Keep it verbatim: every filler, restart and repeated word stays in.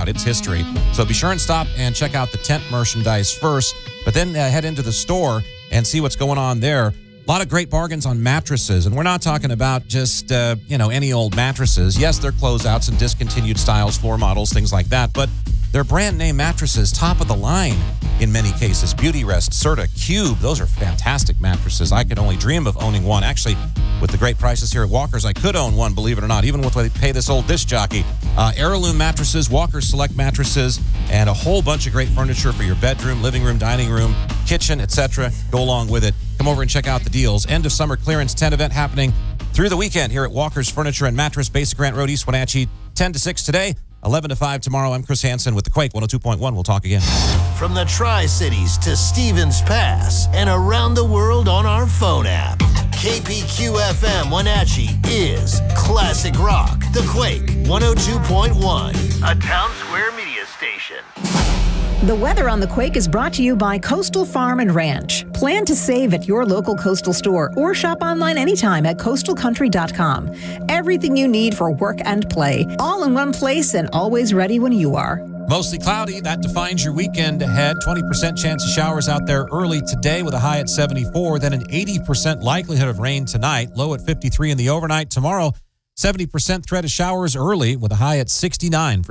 throughout its history. So be sure and stop and check out the tent merchandise first, but then uh, head into the store and see what's going on there. A lot of great bargains on mattresses, and we're not talking about just, uh, you know, any old mattresses. Yes, they're closeouts and discontinued styles, floor models, things like that, but they're brand name mattresses, top of the line in many cases. Beautyrest, Serta, Cube, those are fantastic mattresses. I could only dream of owning one. Actually, with the great prices here at Walker's, I could own one, believe it or not, even with what they pay this old disc jockey. Uh, Heirloom mattresses, Walker's Select mattresses, and a whole bunch of great furniture for your bedroom, living room, dining room, kitchen, et cetera. Go along with it. Come over and check out the deals. End of summer clearance tent event happening through the weekend here at Walker's Furniture and Mattress, Basic Grant Road, East Wenatchee, ten to six today, eleven to five tomorrow. I'm Chris Hansen with the Quake one oh two point one. We'll talk again. From the Tri-Cities to Stevens Pass and around the world on our phone app, K P Q F M Wenatchee is Classic Rock. The Quake one oh two point one, a Town Square media station. The weather on the Quake is brought to you by Coastal Farm and Ranch. Plan to save at your local Coastal store or shop online anytime at coastal country dot com. Everything you need for work and play, all in one place and always ready when you are. Mostly cloudy. That defines your weekend ahead. twenty percent chance of showers out there early today with a high at seventy-four. Then an eighty percent likelihood of rain tonight. Low at fifty-three in the overnight. Tomorrow, seventy percent threat of showers early with a high at sixty-nine.